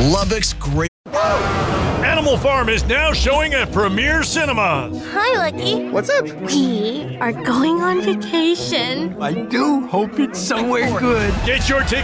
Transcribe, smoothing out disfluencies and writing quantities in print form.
Lubbock's great. Animal Farm is now showing at Premier Cinemas. Hi, Lucky. What's up? We are going on vacation. I do hope it's somewhere good. Get your ticket